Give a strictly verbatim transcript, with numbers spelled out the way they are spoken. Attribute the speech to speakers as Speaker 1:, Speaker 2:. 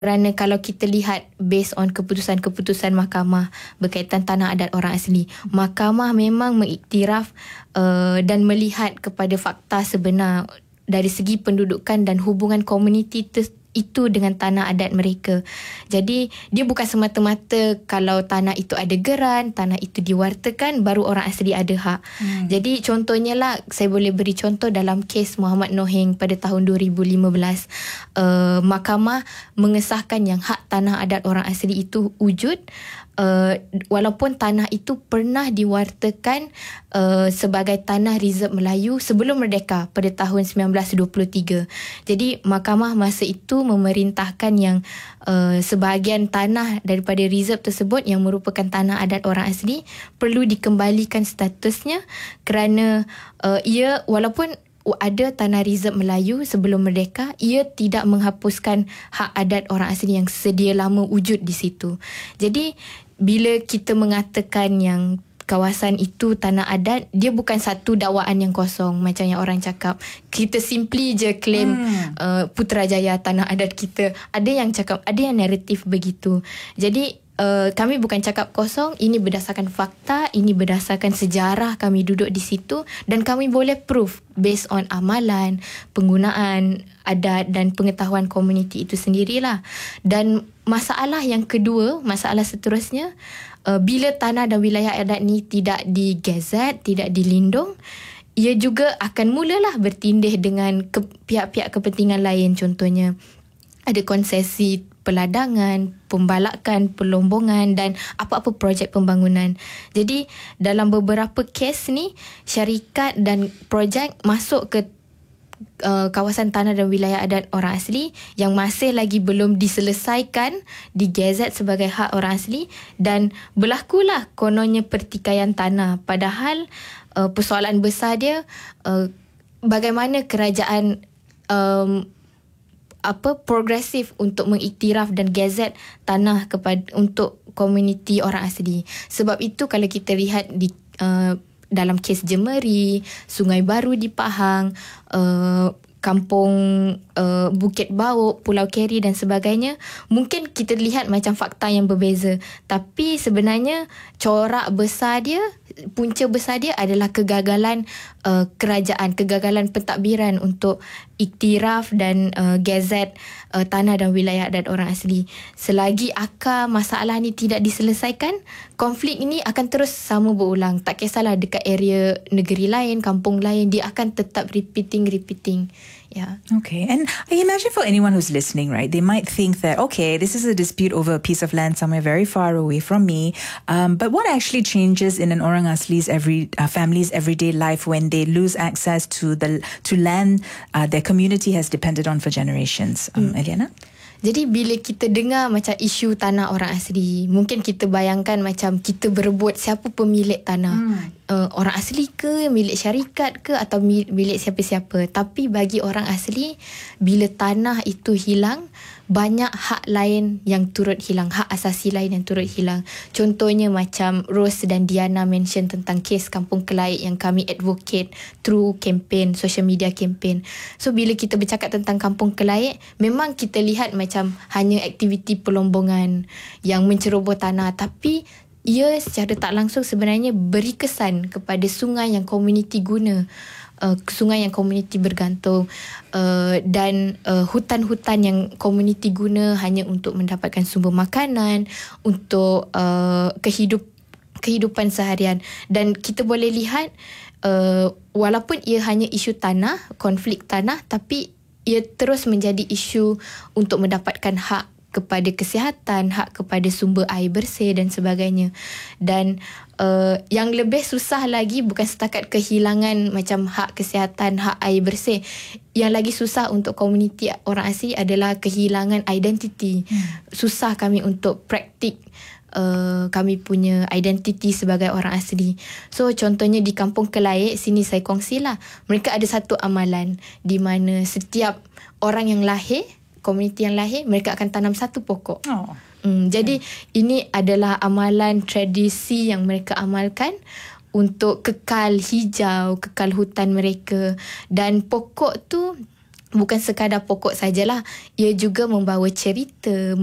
Speaker 1: Kerana kalau kita lihat based on keputusan-keputusan mahkamah berkaitan tanah adat orang asli, mahkamah memang mengiktiraf uh, dan melihat kepada fakta sebenar dari segi pendudukan dan hubungan komuniti ter- itu dengan tanah adat mereka. Jadi dia bukan semata-mata kalau tanah itu ada geran, tanah itu diwartakan, baru orang asli ada hak. Hmm. Jadi contohnya lah, saya boleh beri contoh dalam kes Muhammad Noheng pada tahun dua ribu lima belas. Uh, mahkamah mengesahkan yang hak tanah adat orang asli itu wujud, uh, walaupun tanah itu pernah diwartakan uh, sebagai tanah Reserve Melayu sebelum merdeka pada tahun sembilan belas dua puluh tiga. Jadi mahkamah masa itu memerintahkan yang uh, sebahagian tanah daripada reserve tersebut yang merupakan tanah adat orang asli perlu dikembalikan statusnya, kerana uh, ia walaupun ada tanah reserve Melayu sebelum merdeka, ia tidak menghapuskan hak adat orang asli yang sedia lama wujud di situ. Jadi bila kita mengatakan yang kawasan itu tanah adat, dia bukan satu dakwaan yang kosong macam yang orang cakap. Kita simply je claim hmm. uh, Putrajaya tanah adat kita. Ada yang cakap, ada yang naratif begitu. Jadi uh, kami bukan cakap kosong, ini berdasarkan fakta, ini berdasarkan sejarah kami duduk di situ, dan kami boleh proof based on amalan, penggunaan adat dan pengetahuan komuniti itu sendirilah. Dan masalah yang kedua, masalah seterusnya, Uh, bila tanah dan wilayah adat ni tidak digazet, tidak dilindung, ia juga akan mulalah bertindih dengan ke, pihak-pihak kepentingan lain. Contohnya ada konsesi peladangan, pembalakan, pelombongan dan apa-apa projek pembangunan. Jadi dalam beberapa kes ni, syarikat dan projek masuk ke Uh, kawasan tanah dan wilayah adat orang asli yang masih lagi belum diselesaikan, digazet sebagai hak orang asli, dan berlakulah kononnya pertikaian tanah. Padahal uh, persoalan besar dia uh, bagaimana kerajaan um, apa progresif untuk mengiktiraf dan gazet tanah kepada untuk komuniti orang asli. Sebab itu kalau kita lihat di uh, dalam kes Jemeri, Sungai Baru di Pahang, uh, Kampung uh, Bukit Bauk, Pulau Keri dan sebagainya, mungkin kita lihat macam fakta yang berbeza. Tapi sebenarnya corak besar dia, punca besar dia adalah kegagalan uh, kerajaan, kegagalan pentadbiran untuk iktiraf dan uh, gazet uh, tanah dan wilayah adat orang asli. Selagi akar masalah ni tidak diselesaikan, konflik ini akan terus sama berulang. Tak kisahlah dekat area negeri lain, kampung lain, dia akan tetap repeating, repeating. Yeah.
Speaker 2: Okay. And I imagine for anyone who's listening, right, they might think that, okay, this is a dispute over a piece of land somewhere very far away from me. Um, but what actually changes in an Orang Asli's every uh, family's everyday life when they lose access to the to land uh, their community has depended on for generations? Um, hmm. Eliana?
Speaker 1: Jadi bila kita dengar macam isu tanah orang asli, mungkin kita bayangkan macam kita berebut siapa pemilik tanah. Hmm. Uh, orang asli ke, milik syarikat ke, atau milik siapa-siapa. Tapi bagi orang asli, bila tanah itu hilang, banyak hak lain yang turut hilang, hak asasi lain yang turut hilang. Contohnya macam Rose dan Diana mention tentang kes Kampung Kelait yang kami advocate through campaign, social media campaign. So bila kita bercakap tentang Kampung Kelait, memang kita lihat macam hanya aktiviti pelombongan yang menceroboh tanah, tapi ia secara tak langsung sebenarnya beri kesan kepada sungai yang komuniti guna, uh, sungai yang komuniti bergantung, uh, dan uh, hutan-hutan yang komuniti guna hanya untuk mendapatkan sumber makanan, untuk uh, kehidup, kehidupan seharian. Dan kita boleh lihat uh, walaupun ia hanya isu tanah, konflik tanah, tapi ia terus menjadi isu untuk mendapatkan hak kepada kesihatan, hak kepada sumber air bersih dan sebagainya. Dan uh, yang lebih susah lagi bukan setakat kehilangan macam hak kesihatan, hak air bersih. Yang lagi susah untuk komuniti orang asli adalah kehilangan identiti. Hmm. Susah kami untuk praktik Uh, kami punya identiti sebagai orang asli. So contohnya di Kampung Kelait, sini saya kongsilah, mereka ada satu amalan di mana setiap orang yang lahir, komuniti yang lahir, mereka akan tanam satu pokok. Oh. Hmm, jadi okay. Ini adalah amalan tradisi yang mereka amalkan untuk kekal hijau, kekal hutan mereka. Dan pokok tu bukan sekadar pokok sajalah, ia juga membawa cerita,